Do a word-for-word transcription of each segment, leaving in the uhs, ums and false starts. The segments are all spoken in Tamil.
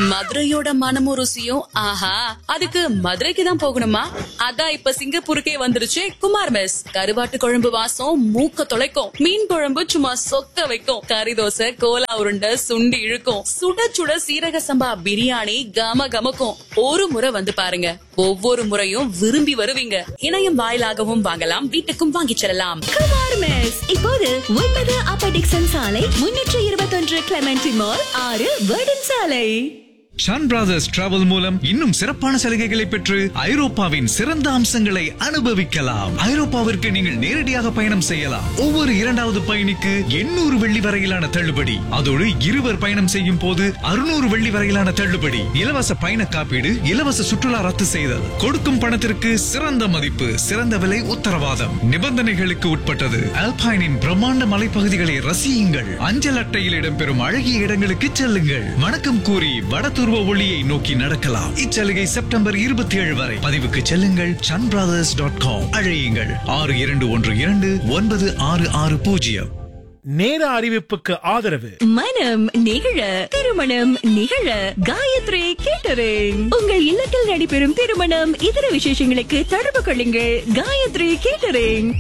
மதுரையோட மனமும் ருசியும் ஆஹா அதுக்கு மதுரைக்கு தான் போகணுமா? அதான் இப்ப சிங்கப்பூருக்கே வந்துருச்சு குமார் மெஸ். கருவாட்டு குழம்பு வாசம் மூக்க தொலைக்கும், மீன் குழம்பு சும்மா சொக்க வைக்கும், கறி தோசை கோலா உருண்டை சுண்டி இழுக்கும், சுட சுட சீரக சம்பா பிரியாணி கம கமக்கும். ஒரு முறை வந்து பாருங்க, ஒவ்வொரு முறையும் விரும்பி வருவீங்க. இணையம் வாயிலாகவும் வாங்கலாம், வீட்டுக்கும் வாங்கிச் செல்லலாம். குமார் மெஸ் இப்போது ஒன்பது அப்பர் டிக்சன் சாலை, முன்னூற்று இருபத்தொன்று கிளமெண்டி மால், ஆறு வேர்டன் சாலை. ஷான் பிரதர்ஸ் டிராவல் மூலம் இன்னும் சிறப்பான சலுகைகளை பெற்று ஐரோப்பாவின் சிறந்த அம்சங்களை அனுபவிக்கலாம். ஐரோப்பாவிற்கு நீங்கள் நேரடியாக பயணம் செய்யலாம். ஒவ்வொரு இரண்டாவது பயணிக்கு எண்ணூறு வெள்ளி வரையிலான தள்ளுபடி. அதோடு இருவர் பயணம் செய்யும் போது அறுநூறு வெள்ளி வரையிலான தள்ளுபடி. இலவச பயண காப்பீடு, இலவச சுற்றுலா ரத்து செய்தல், கொடுக்கும் பணத்திற்கு சிறந்த மதிப்பு, சிறந்த விலை உத்தரவாதம். நிபந்தனைகளுக்கு உட்பட்டது. அல்பைனின் பிரம்மாண்ட மலைப்பகுதிகளை ரசியுங்கள். அஞ்சல் அட்டையில் இடம்பெறும் அழகிய இடங்களுக்கு செல்லுங்கள். வணக்கம் கூறி வட ஒளியை நோக்கி நடக்கலாம். இச்சலுகை செப்டம்பர் இருபத்தி ஏழு வரை. பதிவுக்கு செல்லுங்கள் சன் பிரதர்ஸ் டாட் காம். அழையுங்கள் ஆறு இரண்டு ஒன்று இரண்டு ஒன்பது ஆறு ஆறு பூஜ்ஜியம். நேர அறிவிப்புக்கு ஆதரவு மனம் நிகழ திருமணம் நிகழ காயத்ரி கேட்டரிங். உங்கள் இல்லத்தில் நடைபெறும் திருமணம் இதர விசேஷங்களுக்கு தொடர்பு கொள்ளுங்கள் காயத்ரி கேட்டரிங்.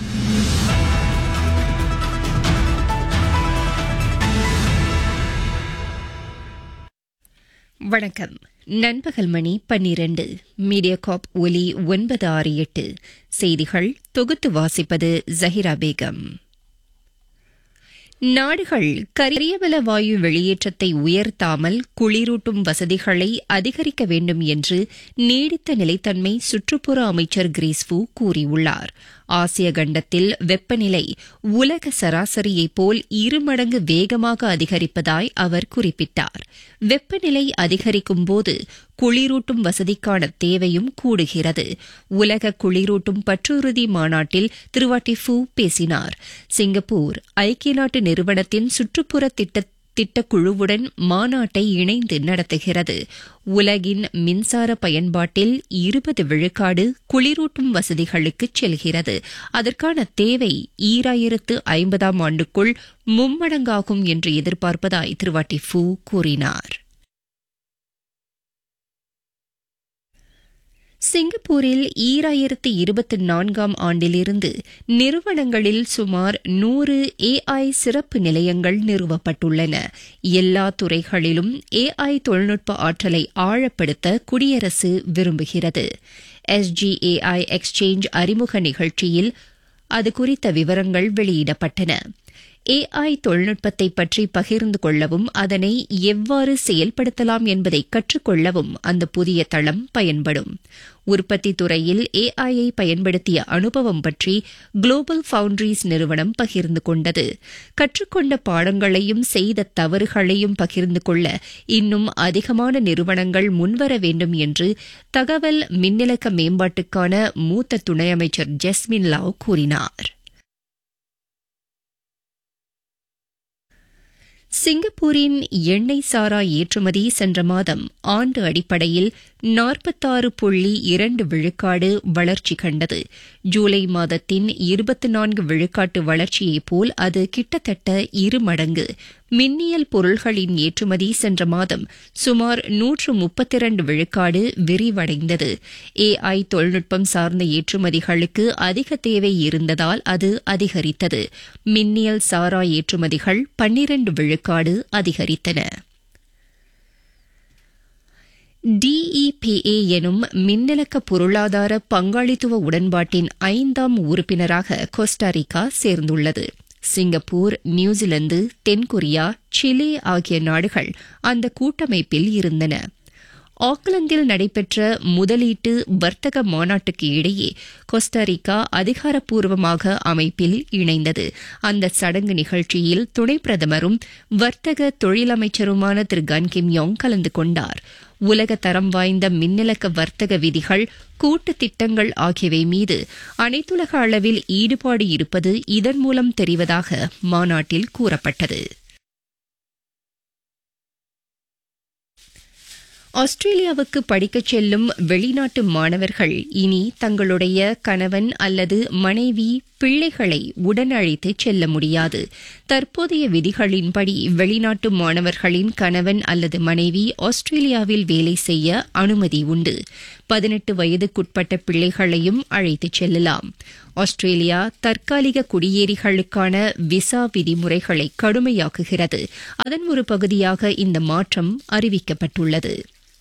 வணக்கம். நண்பகல் மணி பன்னிரண்டு. மீடியாகாப் ஒலி ஒன்பது ஆறு எட்டு. செய்திகள் தொகுத்து வாசிப்பது ஜஹிரா பேகம். நாடுகள் கரியவல வாயு வெளியேற்றத்தை உயர்த்தாமல் குளிரூட்டும் வசதிகளை அதிகரிக்க வேண்டும் என்று நீடித்த நிலைத்தன்மை சுற்றுப்புற அமைச்சர் கிரீஸ்பு கூறியுள்ளார். ஆசிய கண்டத்தில் வெப்பநிலை உலக சராசரியைப் போல் இருமடங்கு வேகமாக அதிகரிப்பதாய் அவர் குறிப்பிட்டார். வெப்பநிலை அதிகரிக்கும் போது குளிரூட்டும் வசதிக்கான தேவையும் கூடுகிறது. உலக குளிரூட்டும் பற்றுறுதி மாநாட்டில் திருவாட்டி ஃபூ பேசினார். சிங்கப்பூர் ஐக்கிய நாட்டு நிறுவனத்தின் சுற்றுப்புற திட்ட திட்டக்குழுவுடன் மாநாட்டை இணைந்து நடத்துகிறது. உலகின் மின்சார பயன்பாட்டில் இருபது விழுக்காடு குளிரூட்டும் வசதிகளுக்கு செல்கிறது. அதற்கான தேவை ஈராயிரத்து ஐம்பதாம் ஆண்டுக்குள் மும்மடங்காகும் என்று எதிர்பார்ப்பதாய் திருவாட்டி ஃபூ கூறினார். சிங்கப்பூரில் ஈராயிரத்து இருபத்தி நான்காம் ஆண்டிலிருந்து நிறுவனங்களில் சுமார் நூறு ஏஐ சிறப்பு நிலையங்கள் நிறுவப்பட்டுள்ளன. எல்லா துறைகளிலும் ஏஐ தொழில்நுட்ப ஆற்றலை ஆழப்படுத்த குடியரசு விரும்புகிறது. எஸ்ஜிஏஐ எக்ஸ்சேஞ்ச் அறிமுக நிகழ்ச்சியில் அது குறித்த விவரங்கள் வெளியிடப்பட்டன. ஏஐ தொழில்நுட்பத்தை பற்றி பகிர்ந்து கொள்ளவும் அதனை எவ்வாறு செயல்படுத்தலாம் என்பதை கற்றுக்கொள்ளவும் அந்த புதிய தளம் பயன்படும். உற்பத்தி துறையில் ஏஐயை பயன்படுத்திய அனுபவம் பற்றி குளோபல் ஃபவுண்டரிஸ் நிறுவனம் பகிர்ந்து கொண்டது. கற்றுக்கொண்ட பாடங்களையும் செய்த தவறுகளையும் பகிர்ந்து கொள்ள இன்னும் அதிகமான நிறுவனங்கள் முன்வர வேண்டும் என்று தகவல் மின்னலக்க மேம்பாட்டுக்கான மூத்த துணை அமைச்சர் ஜெஸ்மின் லாவ் கூறினார். சிங்கப்பூரின் எண்ணெய் சாரா ஏற்றுமதி சென்ற மாதம் ஆண்டு அடிப்படையில் நாற்பத்தாறு புள்ளி இரண்டு விழுக்காடு வளர்ச்சி கண்டது. ஜூலை மாதத்தின் இருபத்தி நான்கு விழுக்காட்டு வளர்ச்சியைப் போல் அது கிட்டத்தட்ட இரு மடங்கு. மின்னியல் பொருள்களின் ஏற்றுமதி சென்ற மாதம் சுமார் நூற்று முப்பத்தி இரண்டு விழுக்காடு விரிவடைந்தது. ஏஐ தொழில்நுட்பம் சார்ந்த ஏற்றுமதிகளுக்கு அதிக தேவை இருந்ததால் அது அதிகரித்தது. மின்னியல் சாரா ஏற்றுமதிகள் பன்னிரண்டு விழுக்காடு அதிகரித்தன. டிஇபிஏ எனும் மின்னலக்க பொருளாதார பங்காளித்துவ உடன்பாட்டின் ஐந்தாம் உறுப்பினராக கோஸ்டாரிக்கா சேர்ந்துள்ளது. சிங்கப்பூர், நியூசிலாந்து, தென்கொரியா, சிலி ஆகிய நாடுகள் அந்த கூட்டமைப்பில் இருந்தன. ஆக்லாந்தில் நடைபெற்ற முதலீட்டு வர்த்தக மாநாட்டுக்கு இடையே கோஸ்டாரிக்கா அதிகாரப்பூர்வமாக அமைப்பில் இணைந்தது. அந்த சடங்கு நிகழ்ச்சியில் துணை பிரதமரும் வர்த்தக தொழிலமைச்சருமான திரு கன் கிம் யோங் கலந்து கொண்டார். உலக தரம் வாய்ந்த மின்னலக்க வர்த்தக விதிகள், கூட்டு திட்டங்கள் ஆகியவை மீது அனைத்துலக அளவில் ஈடுபாடு இருப்பது இதன் மூலம் தெரிவதாக மாநாட்டில் கூறப்பட்டது. ஆஸ்திரேலியாவுக்கு படிக்கச் செல்லும் வெளிநாட்டு மாணவர்கள் இனி தங்களுடைய கணவன் அல்லது மனைவி பிள்ளைகளை உடன் அழைத்து செல்ல முடியாது. தற்போதைய விதிகளின்படி வெளிநாட்டு மாணவர்களின் கணவன் அல்லது மனைவி ஆஸ்திரேலியாவில் வேலை செய்ய அனுமதி உண்டு. பதினெட்டு வயதுக்குட்பட்ட பிள்ளைகளையும் அழைத்துச் செல்லலாம். ஆஸ்திரேலியா தற்காலிக குடியேறிகளுக்கான விசா விதிமுறைகளை கடுமையாக்குகிறது. அதன் ஒரு பகுதியாக இந்த மாற்றம் அறிவிக்கப்பட்டுள்ளது.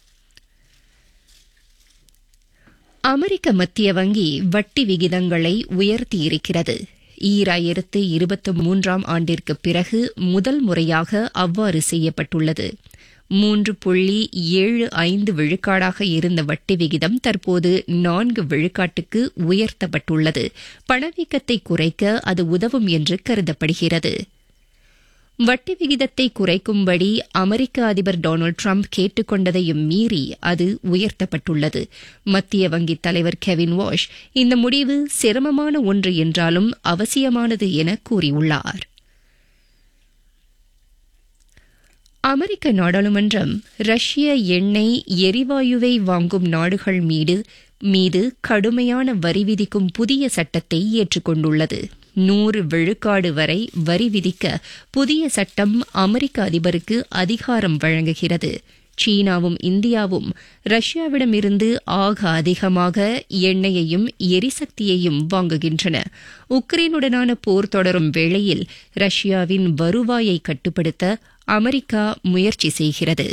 அமெரிக்க மத்திய வங்கி வட்டி விகிதங்களை உயர்த்தியிருக்கிறது. ஈராயிரத்து இருபத்தி மூன்றாம் ஆண்டிற்கு பிறகு முதல் முறையாக அவ்வாறு செய்யப்பட்டுள்ளது. மூன்று புள்ளி ஏழு ஐந்து விழுக்காடாக இருந்த வட்டி விகிதம் தற்போது நான்கு விழுக்காட்டுக்கு உயர்த்தப்பட்டுள்ளது. பணவீக்கத்தை குறைக்க அது உதவும் என்று கருதப்படுகிறது. வட்டி விகிதத்தை குறைக்கும்படி அமெரிக்க அதிபர் டொனால்டு டிரம்ப் கேட்டுக் கொண்டதையும் மீறி அது உயர்த்தப்பட்டுள்ளது. மத்திய வங்கித் தலைவர் கெவின் வாஷ் இந்த முடிவு சிரமமான ஒன்று என்றாலும் அவசியமானது என கூறியுள்ளார். அமெரிக்க நாடாளுமன்றம் ரஷ்ய எண்ணெய் எரிவாயுவை வாங்கும் நாடுகள் மீது மீது கடுமையான வரி விதிக்கும் புதிய சட்டத்தை ஏற்றுக்கொண்டுள்ளது. நூறு விழுக்காடு வரை வரி விதிக்க புதிய சட்டம் அமெரிக்க அதிபருக்கு அதிகாரம் வழங்குகிறது. சீனாவும் இந்தியாவும் ரஷ்யாவிடமிருந்து ஆக அதிகமாக எண்ணெயையும் எரிசக்தியையும் வாங்குகின்றன. உக்ரைனுடனான போர் தொடரும் வேளையில் ரஷ்யாவின் வருவாயை கட்டுப்படுத்த அமெரிக்கா முயற்சி செய்கிறது.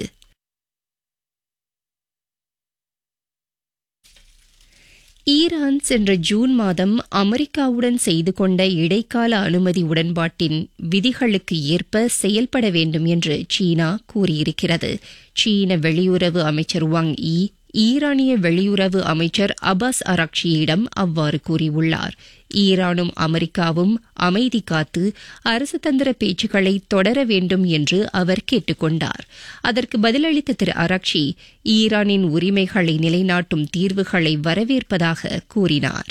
ஈரான் சென்ற ஜூன் மாதம் அமெரிக்காவுடன் செய்து கொண்ட இடைக்கால அனுமதி உடன்பாட்டின் விதிகளுக்கு ஏற்ப செயல்பட வேண்டும் என்று சீனா கூறியிருக்கிறது. சீன வெளியுறவு அமைச்சர் வாங் யி ஈரானிய வெளியுறவு அமைச்சர் அப்பாஸ் அராக்சியிடம் அவ்வாறு கூறியுள்ளார். ஈரானும் அமெரிக்காவும் அமைதி காத்து அரசுதந்திர பேச்சுக்களை தொடர வேண்டும் என்று அவர் கேட்டுக் கொண்டார். அதற்கு பதிலளித்த திரு அராக்சி ஈரானின் உரிமைகளை நிலைநாட்டும் தீர்வுகளை வரவேற்பதாக கூறினார்.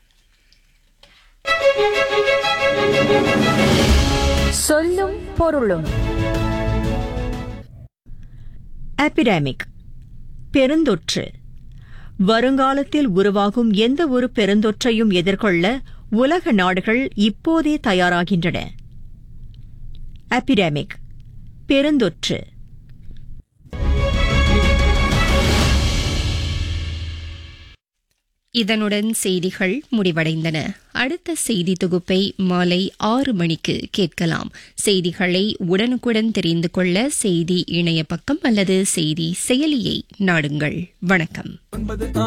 சொல்லும் பொருளும். எபிடெமிக் பெருந்தொற்று. வருங்காலத்தில் உருவாகும் எந்த ஒரு பெருந்தொற்றையும் எதிர்கொள்ள உலக நாடுகள் இப்போதே தயாராகின்றன. எபிடெமிக் பெருந்தொற்று. இதனுடன் செய்திகள் முடிவடைந்தன. அடுத்த செய்தி தொகுப்பை மாலை ஆறு மணிக்கு கேட்கலாம். செய்திகளை உடனுக்குடன் தெரிந்து கொள்ள செய்தி இணைய பக்கம் அல்லது செய்தி செயலியை நாடுங்கள். வணக்கம்.